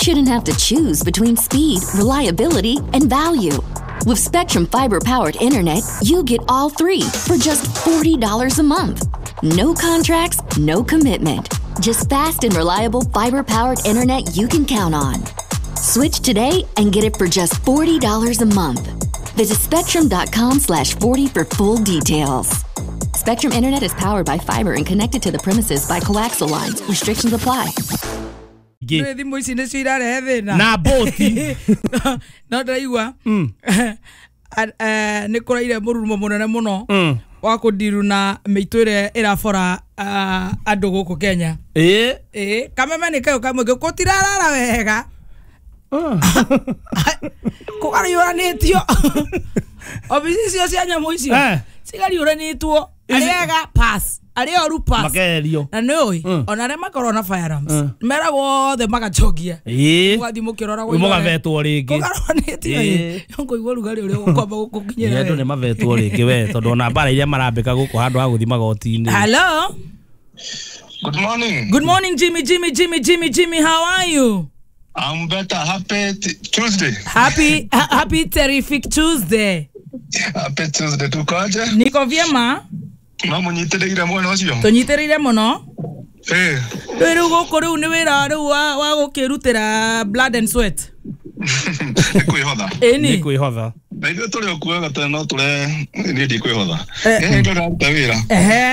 shouldn't have to choose between speed, reliability, and value. With Spectrum Fiber-powered internet, you get all three for just $40 a month. No contracts, no commitment. Just fast and reliable fiber-powered internet you can count on. Switch today and get it for just $40 a month. Visit spectrum.com/40 for full details. Spectrum Internet is powered by fiber and connected to the premises by coaxial lines. Restrictions apply. Na boti no ndaiwa nikuraire murumo munene muno wa kudiru na miitwire irabora andu guku Kenya kameme nikayo kamwe gutirarara wega kugariuranitio obisisio cia nyamu icio cigariuranitwo ariega pass ario rupas makerio na noi ona re makorona firearms meragwo the magachogia ugathi mukirora gwa mugavetwo ringi kugaronetio yongo igwa rugari uri ukomba gukinyira yetu ni mavetwo ringi we tondu na bara iria marambika guku handu ha guthi magoti-ini. Hello, good morning. Good morning, Jimmy, how are you? I'm better. Happy Tuesday. Happy terrific Tuesday. Happy Tuesday tukoje? Niko vyema. No munyitereire muno ucio. Tunyitereire muno. Riu guku riu ni wira riu wa gukirutira blood and sweat. Kwihotha. Ni kwihotha. Na ithuĩ tũrĩ okuaga tene no tũre niĩ ndikwĩhotha. Ndĩraruta wĩra.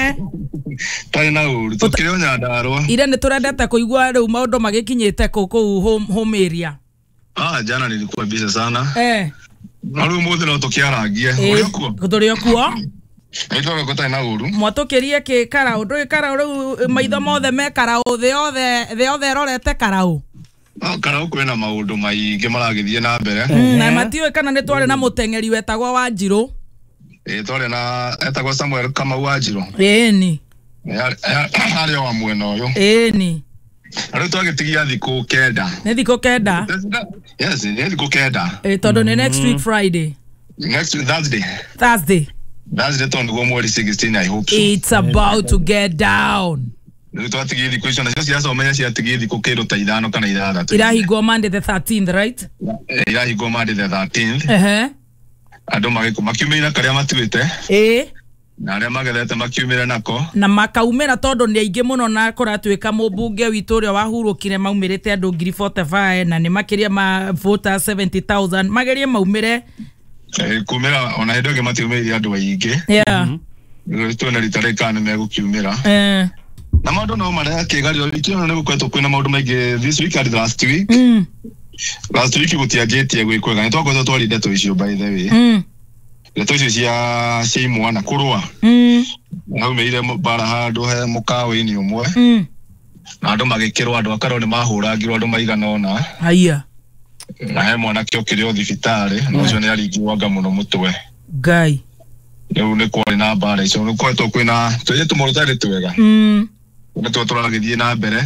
Tarĩ na ũru tũkĩrĩ o Nyandarua. Ire nĩ tũrendete kũigua rĩu maũndũ magĩkinyĩte kũu home area. Jana nilikuwa busy sana. Na rĩu mũthĩ no tũkĩarangie. Ũrĩ okuo? Tũrĩ okuo. Nĩtũrĩ gũtarĩ na ũru. Mwatũkĩrie kĩ karaũ ndũĩ karaũ rĩu maitho mothe me karaũ thĩ yothe rorete karaũ. Karaũ kwĩna maũndũ maingĩ maragĩthiĩ na mbere. Na matiũĩ kana nĩ twarĩ na mũteng'eri wetagwo Wanjirũ. Twarĩ na etagwo Samuel Kamau Wanjirũ. Ni harĩ o mwena ũyũ. Ni rĩu twagĩtigia thikũ 9. nĩ thikũ 9? Yes, nĩ thikũ 9. Tondũ nĩ next week Friday. Next week Thursday. Thursday tondu mweri 16 I hope so. It's about to get down. Rĩu twatigia thikũ icio nacio ciaca ũmenya ciatigia thikũ kĩndũ ta 5 kana 6. Irahingwo Monday the 13th, right? Irahingwo Monday the 13th. Andũ makiumĩra karĩa matuĩte. Na arĩa magethete makiumĩra nako. Na makaumĩra tondũ nĩ aingĩ mũno na kũratuĩka mũmbunge witũ ũrĩa wahurũkire maumĩrĩte andũ 45 na nĩ makĩria ma voters 70,000 magerie maumĩre. Kumĩra ona hĩndĩ ĩngĩ matiumĩrire andũ aingĩ. Rĩu tuona rita rĩka nĩ megũkiumĩra. Na maũndũ no marĩa kĩgario wiki ĩno nĩ gũkoretwo kwĩna maũndũ maingĩ this week and last week. Last week gũtianjĩtie gwĩkwega nĩ twakoretwo twarinde ndeto icio by the way. Ndeto icio cia imwana kũrũa. Naumĩire bara handũ he mũkawa-inĩ ũmwe. Na andũ magĩkĩrwo andũ akarwo nĩ mahũrangirwo andũ maigana ũna. Haiya. Na he mwanake ũkĩrĩ o thibitarĩ na ũcio nĩ aringirwo anga mũno mũtwe. Ngai. Rĩu nĩ kwarĩ na bara icio nĩ koretwo kwĩna tũirĩtu mũrũtarĩ twega. Nĩ tuo tũragĩthiĩ na mbere.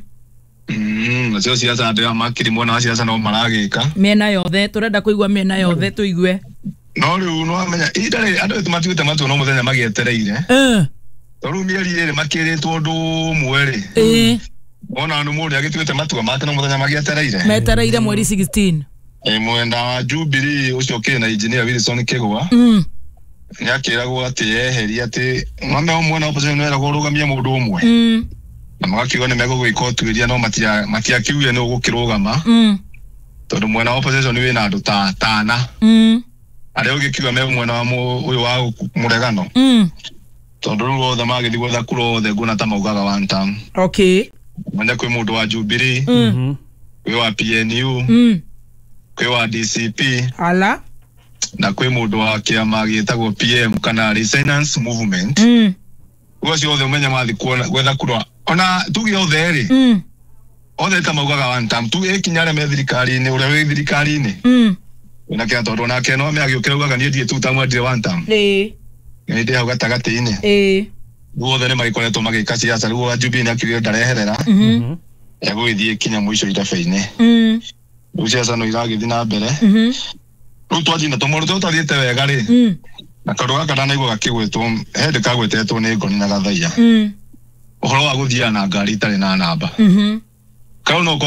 Nacio ciaca andũ makiri mwena wa ciaca no maragĩka. Mĩena yothe tũrenda kũigua mĩena yothe tũigue. No rĩu no amenya itarĩ andũ aitũ matuĩte matua no mũthenya magĩetereire. Tondũ mĩeri ĩrĩ makĩrĩtwo ũndũ ũmwe rĩ. Ona nĩ mũndũ agĩtuĩte matua make no mũthenya magĩetereire. Metereire mweri 16. Mwenda wa Jubilee ũcio kĩ na engineer Wilson Kĩgwa. Nĩ akĩragwo atĩ eheria atĩ mame ũmwe na opposition nĩ eragwo rũgamia mũndũ ũmwe. Na magakiuga nĩ megũgĩka ũtuĩria no matiakiuge nĩ ũgũkĩrũgama. Tondũ mwena wa opposition nĩ wĩna andũ ta 5. Arĩa ũgĩkiuga me mwena wa ũyũ wa mũregano. Tondũ rĩu othe magĩthiĩ gwetha kura othe nguona ta maugaga one term. Okay. Mwanya kwĩ mũndũ wa Jubilee. Kwĩ wa PNU. Kwĩ wa DCP. Ala. Na kwĩ mũndũ wa kĩama gĩtagwo PM kana Resistance Movement. Ũcio othe ũmenya mathiĩ gwetha kura. Ona tuge othe rĩ. Othe ta maugaga one term. Tu ĩkinyare me thirikari-inĩ ũrĩa wĩ thirikari-inĩ. Na kĩa tondũ nake no meagĩũkĩra ugaga niĩ ndiĩ two term ndire one term. Nĩ ndĩ hau gatagatĩ-inĩ. Rĩu othe nĩ magĩkoretwo magĩka ciaca rĩu wa Jubilee nĩ akiugire ndareherera. Egũgĩthiĩ kinya mũico irabe-inĩ. Rĩu ciaca no iragĩthiĩ na mbere. Rĩu twathiĩ na tũmũndũ tũtũ tũthiĩte wega rĩ. Na kaũndũ gaka ndanaigua gakĩgwĩtwo hĩndĩ kagwetetwo nĩ Ngoni na Gathaia. Ũhoro wa gũthiaga na ngari itarĩ na namba. Kau no